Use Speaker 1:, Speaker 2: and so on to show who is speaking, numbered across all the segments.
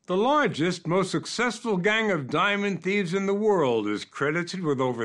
Speaker 1: The largest, most successful gang of diamond thieves in the world is credited with over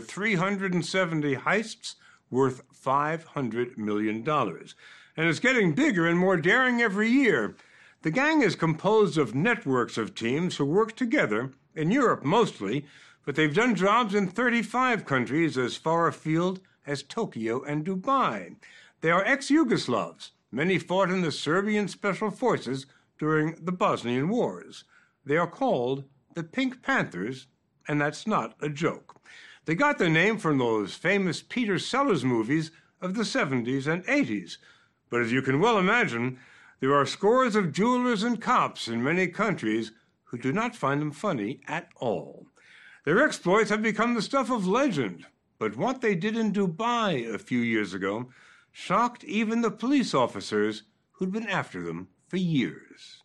Speaker 1: 370 heists worth $500 million. And it's getting bigger and more daring every year. The gang is composed of networks of teams who work together, in Europe mostly, but they've done jobs in 35 countries as far afield as Tokyo and Dubai. They are ex-Yugoslavs. Many fought in the Serbian Special Forces during the Bosnian Wars. They are called the Pink Panthers, and that's not a joke. They got their name from those famous Peter Sellers movies of the 70s and 80s. But as you can well imagine, there are scores of jewelers and cops in many countries who do not find them funny at all. Their exploits have become the stuff of legend, but what they did in Dubai a few years ago shocked even the police officers who'd been after them for years.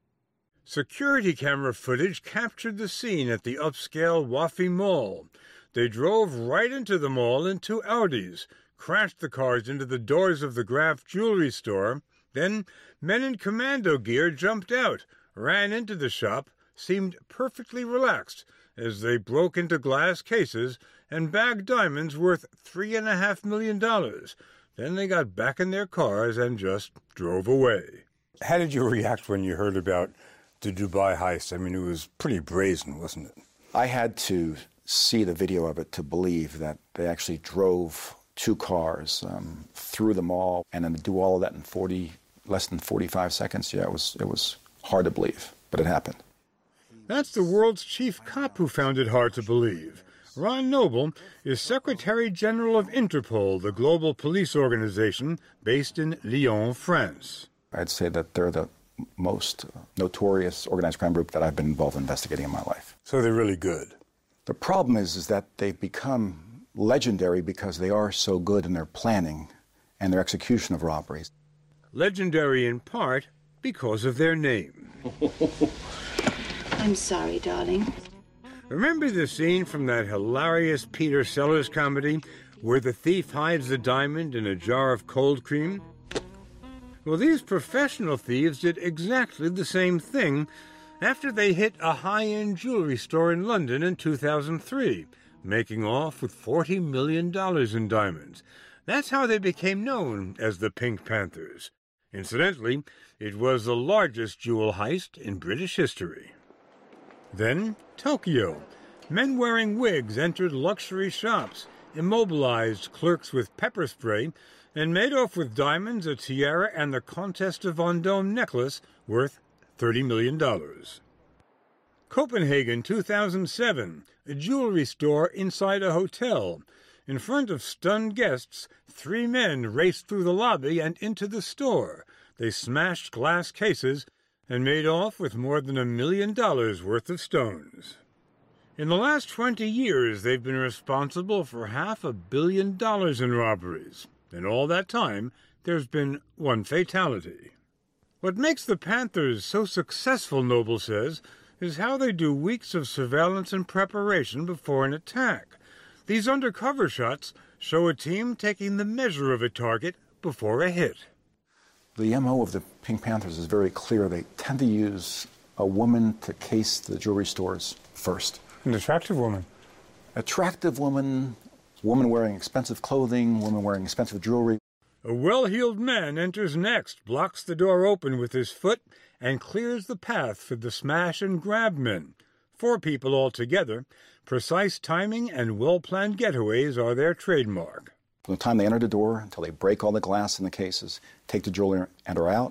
Speaker 1: Security camera footage captured the scene at the upscale Wafi Mall. They drove right into the mall in two Audis, crashed the cars into the doors of the Graf jewelry store. Then men in commando gear jumped out, ran into the shop, seemed perfectly relaxed as they broke into glass cases and bagged diamonds worth $3.5 million. Then they got back in their cars and just drove away. How did you react when you heard about the Dubai heist? I mean, it was pretty brazen, wasn't it?
Speaker 2: I had to see the video of it to believe that they actually drove two cars through the mall and then to do all of that in less than 45 seconds. Yeah, it was hard to believe, but it happened.
Speaker 1: That's the world's chief cop who found it hard to believe. Ron Noble is Secretary General of Interpol, the global police organization based in Lyon, France.
Speaker 2: I'd say that they're the most notorious organized crime group that I've been involved in investigating in my life.
Speaker 1: So they're really good.
Speaker 2: The problem is that they've become legendary because they are so good in their planning and their execution of robberies.
Speaker 1: Legendary in part because of their name.
Speaker 3: I'm sorry, darling.
Speaker 1: Remember the scene from that hilarious Peter Sellers comedy where the thief hides the diamond in a jar of cold cream? Well, these professional thieves did exactly the same thing after they hit a high-end jewelry store in London in 2003, making off with $40 million in diamonds. That's how they became known as the Pink Panthers. Incidentally, it was the largest jewel heist in British history. Then, Tokyo. Men wearing wigs entered luxury shops, immobilized clerks with pepper spray, and made off with diamonds, a tiara, and the Comtesse de Vendôme necklace worth $30 million. Copenhagen, 2007. A jewelry store inside a hotel. In front of stunned guests, 3 men raced through the lobby and into the store. They smashed glass cases and made off with more than $1 million worth of stones. In the last 20 years, they've been responsible for $500 million in robberies. In all that time, there's been one fatality. What makes the Panthers so successful, Noble says, is how they do weeks of surveillance and preparation before an attack. These undercover shots show a team taking the measure of a target before a hit.
Speaker 2: The MO of the Pink Panthers is very clear. They tend to use a woman to case the jewelry stores first.
Speaker 1: An attractive woman.
Speaker 2: Attractive woman wearing expensive clothing, woman wearing expensive jewelry.
Speaker 1: A well-heeled man enters next, blocks the door open with his foot, and clears the path for the smash-and-grab men. 4 people altogether. Precise timing and well-planned getaways are their trademark.
Speaker 2: From the time they enter the door until they break all the glass in the cases, take the jewelry and are out,